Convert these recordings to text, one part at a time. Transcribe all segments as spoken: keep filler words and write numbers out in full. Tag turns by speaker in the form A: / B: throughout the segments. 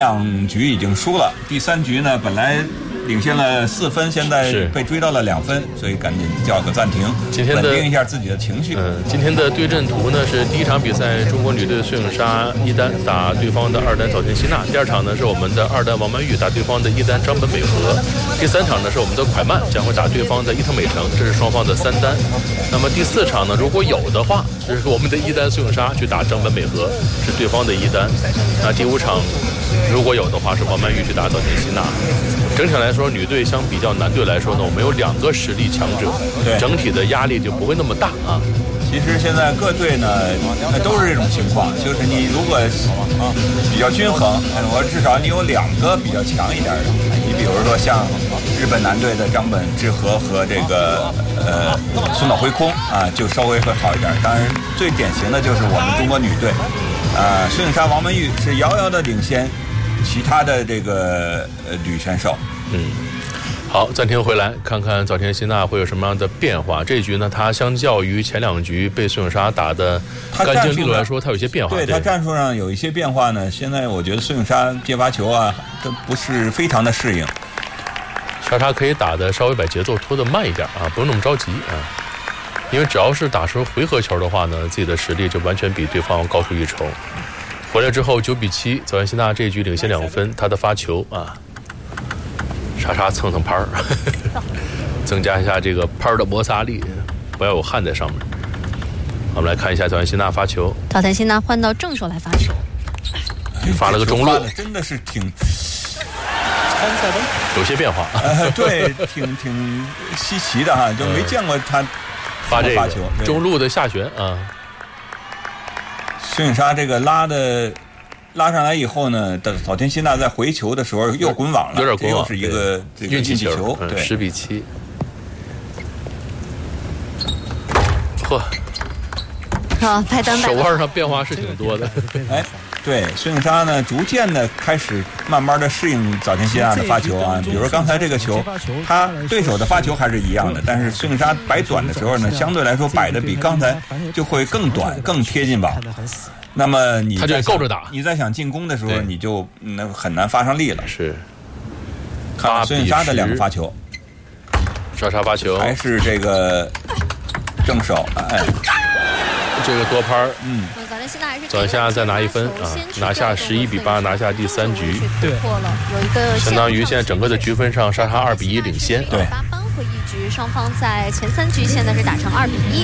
A: 两局已经输了，第三局呢本来领先了四分，现在被追到了两分，所以赶紧叫个暂停，
B: 今天的
A: 稳定一下自己的情绪。
B: 嗯，今天的对阵图呢是第一场比赛，中国女队孙颖莎一单打对方的二单早田希娜，第二场呢是我们的二单王曼玉打对方的一单张本美和，第三场呢是我们的蒯曼将会打对方的伊藤美诚，这是双方的三单。那么第四场呢，如果有的话，这是我们的一单孙颖莎去打张本美和，是对方的一单。那第五场如果有的话是王曼玉去打早田希娜。整体来说，女队相比较男队来说呢，我们有两个实力强者，整体的压力就不会那么大啊。
A: 其实现在各队呢，都是这种情况，就是你如果啊比较均衡，我至少你有两个比较强一点的。你比如说像日本男队的张本智和和这个呃松岛辉空啊，就稍微会好一点。当然，最典型的就是我们中国女队，啊，孙颖莎、王曼玉是遥遥的领先其他的这个呃女选手。
B: 嗯，好，暂停回来看看早田希娜会有什么样的变化。这一局呢，她相较于前两局被孙颖莎打的干净利落来说，她有些变化。
A: 对，她战术上有一些变化呢。现在我觉得孙颖莎接发球啊，都不是非常的适应。
B: 莎莎可以打的稍微把节奏拖得慢一点啊，不用那么着急啊。因为只要是打出回合球的话呢，自己的实力就完全比对方高出一筹。回来之后九比七，早田希娜这一局领先两分，她的发球啊。莎莎蹭蹭拍儿，增加一下这个拍儿的摩擦力，不要有汗在上面。我们来看一下早田希娜发球。
C: 早田希娜换到正手来发球，
B: 发了个中路，
A: 真的是挺
B: 有些变化。
A: 呃、对，挺挺稀奇的哈，就没见过他
B: 发这个
A: 发球
B: 中路的下旋啊。
A: 孙颖莎这个拉的。拉上来以后呢，早田希娜在回球的时候又滚网了，
B: 有点滚网，
A: 又是一个这个运气球，
B: 对，
A: 对，
B: 十比七。嚯，
C: 好，拍单
B: 手腕上变化是挺多的。
A: 哎，对，孙颖莎呢，逐渐的开始慢慢的适应早田希娜的发球啊。比如说刚才这个球，他对手的发球还是一样的，但是孙颖莎摆短的时候呢，相对来说摆的比刚才就会更短，更贴近网。那么你
B: 他就够着打，
A: 你在想进攻的时候，你就那很难发上力了。
B: 是，
A: 看孙颖莎的两个发球，
B: 莎莎发球
A: 还是这个正手，哎，
B: 这个多拍，
C: 嗯，早田希娜还是
B: 早田希娜再拿一分啊，拿下十一比八，拿下第三局，
C: 对，破了，有一个
B: 相当于现在整个的局分上，莎莎二比一领先，
A: 对，
C: 扳回一局，双方在前三局现在是打成二比一。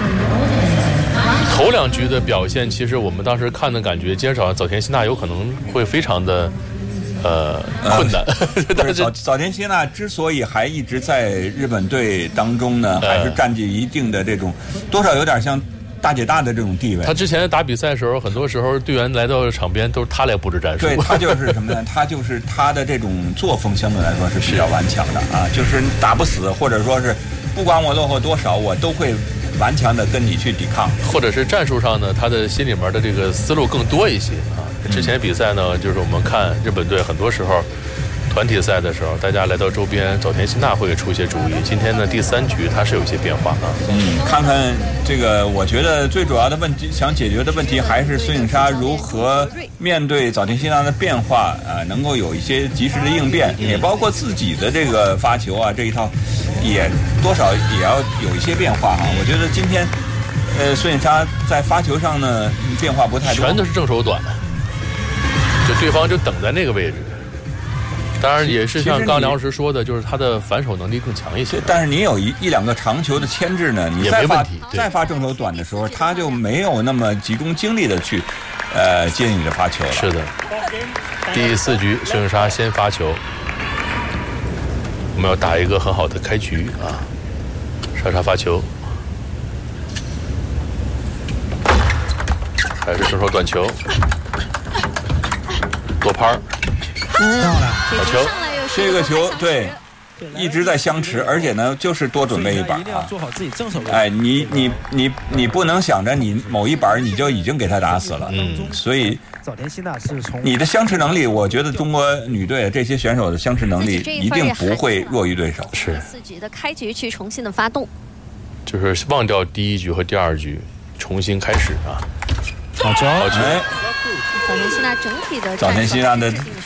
B: 头两局的表现，其实我们当时看的感觉，今天早上早田希娜有可能会非常的呃困难。
A: 呃、但是早早田希娜之所以还一直在日本队当中呢，还是占据一定的这种多少有点像大姐大的这种地位。
B: 他之前打比赛的时候，很多时候队员来到场边都是他来布置战术。
A: 对，他就是什么呢？他就是他的这种作风相对来说是比较顽强的啊，就是打不死，或者说是不管我落后多少，我都会顽强的跟你去抵抗，
B: 或者是战术上呢，他的心里面的这个思路更多一些啊。之前比赛呢，就是我们看日本队很多时候团体赛的时候，大家来到周边，早田希娜会出一些主意。今天呢，第三局它是有些变化啊。
A: 嗯，看看这个，我觉得最主要的问题，想解决的问题还是孙颖莎如何面对早田希娜的变化啊，能够有一些及时的应变，也包括自己的这个发球啊这一套，也多少也要有一些变化啊。我觉得今天，呃，孙颖莎在发球上呢变化不太多，
B: 全都是正手短，就对方就等在那个位置。当然也是像刚刚梁老师说的，就是他的反手能力更强一些。
A: 但是你有一一两个长球的牵制呢，你再发再发正手短的时候，他就没有那么集中精力的去，呃，接你的发球了。
B: 是的。第四局，孙颖莎先发球，我们要打一个很好的开局啊。莎莎发球，还是正手短球，多拍儿。
C: 嗯，
B: 好球，
A: 这个球对，一直在相持，而且呢，就是多准备一板啊。
D: 做好自己正手。
A: 哎，你你你你不能想着你某一板你就已经给他打死了，
B: 嗯，
A: 所以
D: 早田希娜是从
A: 你的相持能力，我觉得中国女队这些选手的相持能力一定不会弱于对手。
B: 是
C: 四局的开局去重新的发动，
B: 就是忘掉第一局和第二局，重新开始啊。
D: 好球，
B: 好球。
A: 哎，
C: 早田希娜整体的
A: 早田希娜的